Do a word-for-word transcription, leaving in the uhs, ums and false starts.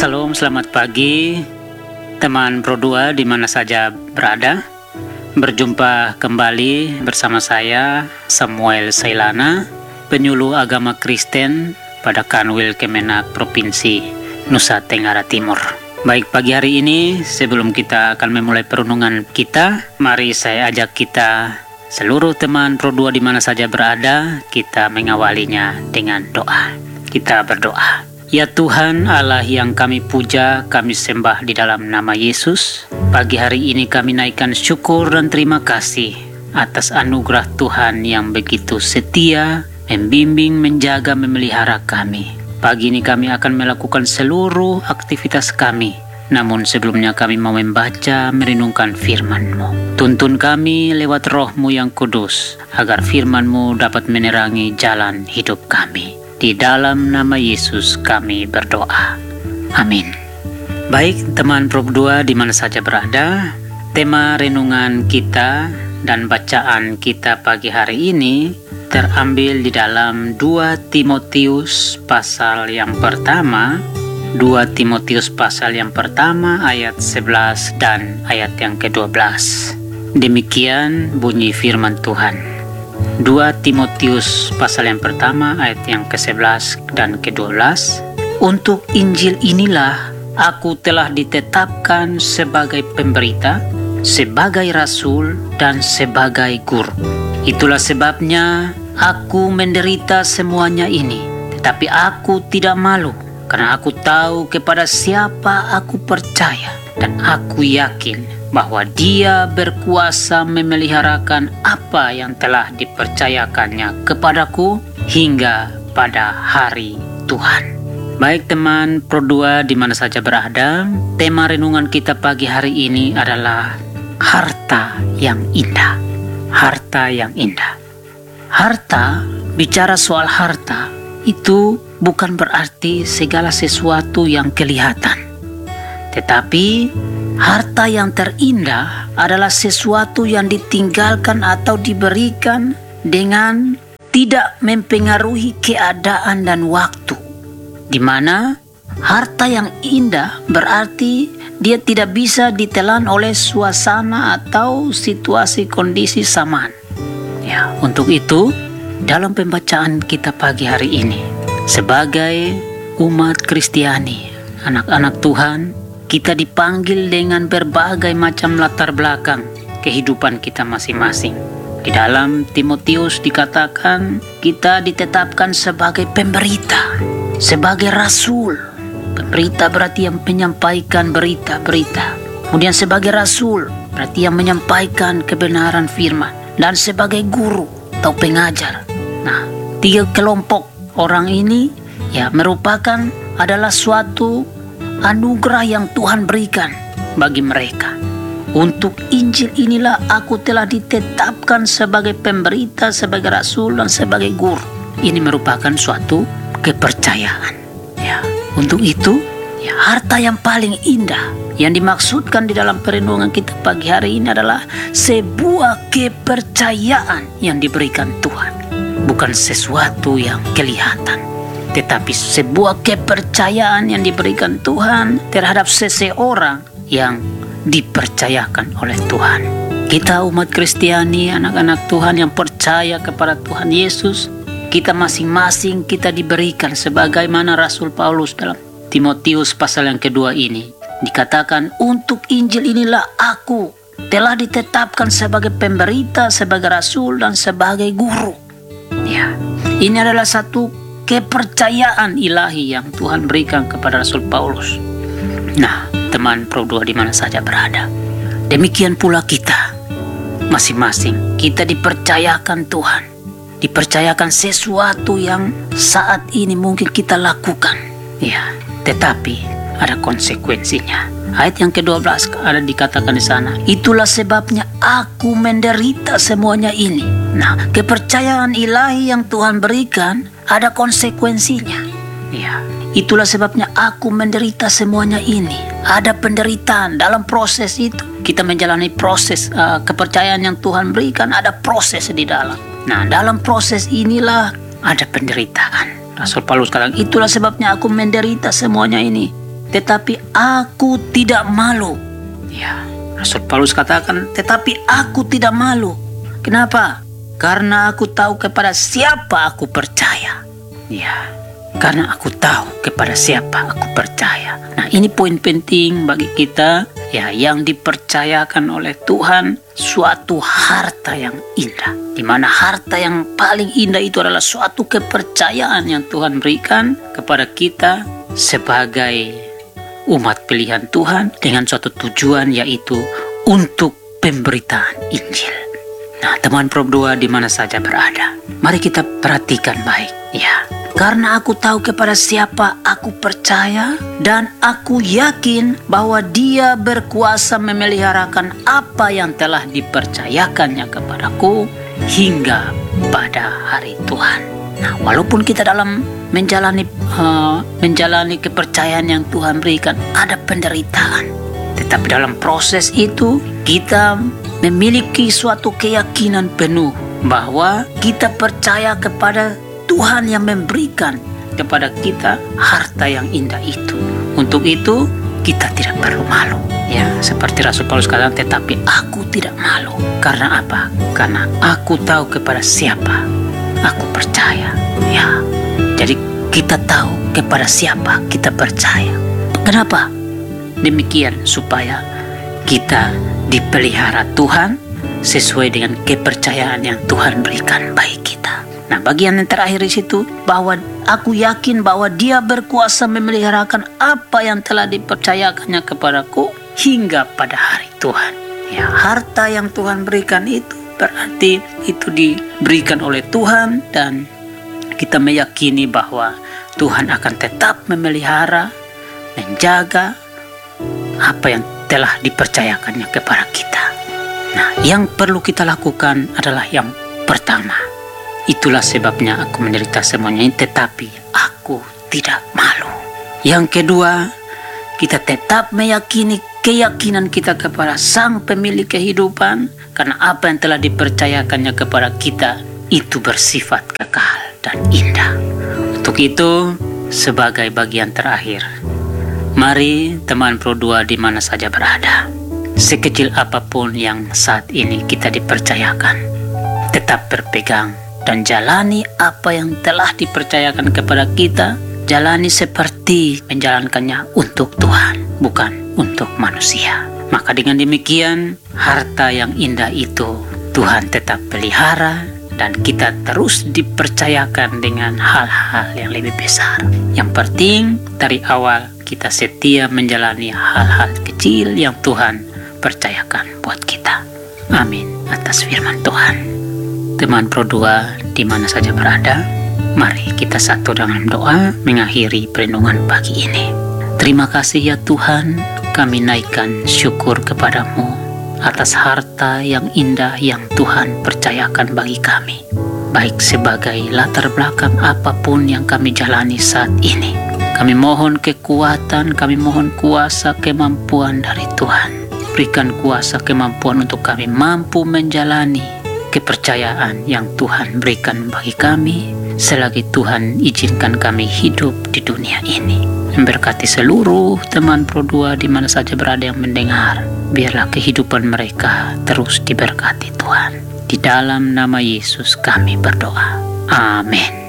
Salam, selamat pagi teman Pro dua di mana saja berada. Berjumpa kembali bersama saya Samuel Sailana, penyuluh agama Kristen pada Kanwil Kemenak Provinsi Nusa Tenggara Timur. Baik, pagi hari ini sebelum kita akan memulai perenungan kita, mari saya ajak kita seluruh teman Pro dua di mana saja berada, kita mengawalinya dengan doa. Kita berdoa. Ya Tuhan Allah yang kami puja, kami sembah di dalam nama Yesus. Pagi hari ini kami naikkan syukur dan terima kasih atas anugerah Tuhan yang begitu setia, membimbing, menjaga, memelihara kami. Pagi ini kami akan melakukan seluruh aktivitas kami. Namun sebelumnya kami mau membaca, merenungkan firman-Mu. Tuntun kami lewat Roh-Mu yang kudus, agar firman-Mu dapat menerangi jalan hidup kami. Di dalam nama Yesus kami berdoa. Amin. Baik teman Pro dua di mana saja berada, tema renungan kita dan bacaan kita pagi hari ini terambil di dalam dua Timotius pasal yang pertama, dua Timotius pasal yang pertama ayat sebelas dan ayat yang kedua belas. Demikian bunyi firman Tuhan. dua Timotius pasal yang pertama ayat yang ke sebelas dan ke dua belas. Untuk Injil inilah aku telah ditetapkan sebagai pemberita, sebagai rasul, dan sebagai guru. Itulah sebabnya aku menderita semuanya ini, tetapi aku tidak malu, karena aku tahu kepada siapa aku percaya, dan aku yakin bahwa Dia berkuasa memeliharakan apa yang telah dipercayakannya kepadaku hingga pada hari Tuhan. Baik teman Pro dua di mana saja berada, tema renungan kita pagi hari ini adalah harta yang indah. Harta yang indah. Harta, bicara soal harta, itu bukan berarti segala sesuatu yang kelihatan. Tetapi harta yang terindah adalah sesuatu yang ditinggalkan atau diberikan dengan tidak mempengaruhi keadaan dan waktu. Di mana harta yang indah berarti dia tidak bisa ditelan oleh suasana atau situasi kondisi zaman. Ya, untuk itu dalam pembacaan kita pagi hari ini, sebagai umat Kristiani, anak-anak Tuhan, kita dipanggil dengan berbagai macam latar belakang kehidupan kita masing-masing. Di dalam Timotius dikatakan kita ditetapkan sebagai pemberita, sebagai rasul. Pemberita berarti yang menyampaikan berita-berita. Kemudian sebagai rasul berarti yang menyampaikan kebenaran firman. Dan sebagai guru atau pengajar. Nah, tiga kelompok orang ini ya merupakan adalah suatu anugerah yang Tuhan berikan bagi mereka. Untuk Injil inilah aku telah ditetapkan sebagai pemberita, sebagai rasul, dan sebagai guru. Ini merupakan suatu kepercayaan. Ya, untuk itu, ya, harta yang paling indah yang dimaksudkan di dalam perenungan kita pagi hari ini adalah sebuah kepercayaan yang diberikan Tuhan. Bukan sesuatu yang kelihatan, tetapi sebuah kepercayaan yang diberikan Tuhan terhadap seseorang yang dipercayakan oleh Tuhan. Kita umat Kristiani, anak-anak Tuhan yang percaya kepada Tuhan Yesus, kita masing-masing kita diberikan sebagaimana Rasul Paulus dalam Timotius pasal yang kedua ini. Dikatakan untuk Injil inilah aku telah ditetapkan sebagai pemberita, sebagai rasul, dan sebagai guru. Ya, ini adalah satu kepercayaan ilahi yang Tuhan berikan kepada Rasul Paulus. Nah, teman Pro dua di mana saja berada, demikian pula kita masing-masing kita dipercayakan Tuhan, dipercayakan sesuatu yang saat ini mungkin kita lakukan. Ya, tetapi ada konsekuensinya. Ayat yang kedua belas ada dikatakan di sana, itulah sebabnya aku menderita semuanya ini. Nah, kepercayaan ilahi yang Tuhan berikan ada konsekuensinya. Ya, itulah sebabnya aku menderita semuanya ini. Ada penderitaan dalam proses itu. Kita menjalani proses uh, kepercayaan yang Tuhan berikan, ada proses di dalam. Nah, dalam proses inilah ada penderitaan. Rasul Paulus katakan, itulah sebabnya aku menderita semuanya ini. tetapi aku tidak malu. Ya, Rasul Paulus katakan, tetapi aku tidak malu. Kenapa? Karena aku tahu kepada siapa aku percaya. Ya, karena aku tahu kepada siapa aku percaya. Nah, ini poin penting bagi kita, ya, yang dipercayakan oleh Tuhan suatu harta yang indah. Di mana harta yang paling indah itu adalah suatu kepercayaan yang Tuhan berikan kepada kita sebagai umat pilihan Tuhan dengan suatu tujuan, yaitu untuk pemberitaan Injil. Nah, teman Prof dua di mana saja berada, mari kita perhatikan baik, ya. Karena aku tahu kepada siapa aku percaya dan aku yakin bahwa Dia berkuasa memeliharakan apa yang telah dipercayakannya kepadaku hingga pada hari Tuhan. Nah, walaupun kita dalam menjalani uh, menjalani kepercayaan yang Tuhan berikan ada penderitaan, tetapi dalam proses itu kita memiliki suatu keyakinan penuh bahwa kita percaya kepada Tuhan yang memberikan kepada kita harta yang indah itu. Untuk itu kita tidak perlu malu, ya, seperti Rasul Paulus katakan, tetapi aku tidak malu. Karena apa? Karena aku tahu kepada siapa aku percaya, ya. Jadi kita tahu kepada siapa kita percaya. Kenapa? Demikian supaya kita dipelihara Tuhan sesuai dengan kepercayaan yang Tuhan berikan bagi kita. Nah, bagian yang terakhir di situ, bahwa aku yakin bahwa Dia berkuasa memeliharakan apa yang telah dipercayakannya kepadaku hingga pada hari Tuhan. Ya, harta yang Tuhan berikan itu berarti itu diberikan oleh Tuhan, dan kita meyakini bahwa Tuhan akan tetap memelihara, menjaga apa yang telah dipercayakannya kepada kita. Nah, yang perlu kita lakukan adalah yang pertama, itulah sebabnya aku menderita semuanya ini, tetapi aku tidak malu. Yang kedua, kita tetap meyakini keyakinan kita kepada Sang Pemilik kehidupan, karena apa yang telah dipercayakannya kepada kita itu bersifat kekal dan indah. Untuk itu, sebagai bagian terakhir, mari teman Pro dua di mana saja berada, sekecil apapun yang saat ini kita dipercayakan, tetap berpegang dan jalani apa yang telah dipercayakan kepada kita. Jalani seperti menjalankannya untuk Tuhan, bukan untuk manusia. Maka dengan demikian, harta yang indah itu Tuhan tetap pelihara, dan kita terus dipercayakan dengan hal-hal yang lebih besar. Yang penting dari awal kita setia menjalani hal-hal kecil yang Tuhan percayakan buat kita. Amin atas firman Tuhan. Teman Pro dua di mana saja berada, mari kita satu dalam doa mengakhiri perenungan pagi ini. Terima kasih ya Tuhan, kami naikkan syukur kepadamu atas harta yang indah yang Tuhan percayakan bagi kami, baik sebagai latar belakang apapun yang kami jalani saat ini. Kami mohon kekuatan, kami mohon kuasa kemampuan dari Tuhan. Berikan kuasa kemampuan untuk kami mampu menjalani kepercayaan yang Tuhan berikan bagi kami selagi Tuhan izinkan kami hidup di dunia ini. Memberkati seluruh teman Pro dua di mana saja berada yang mendengar. Biarlah kehidupan mereka terus diberkati Tuhan. Di dalam nama Yesus kami berdoa. Amin.